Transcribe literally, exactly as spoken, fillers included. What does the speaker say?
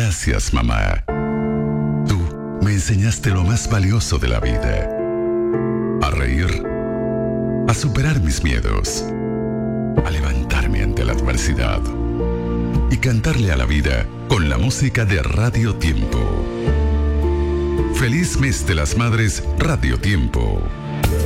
Gracias, mamá. Tú me enseñaste lo más valioso de la vida. A reír, a superar mis miedos, a levantarme ante la adversidad y cantarle a la vida con la música de Radio Tiempo. Feliz mes de las madres, Radio Tiempo.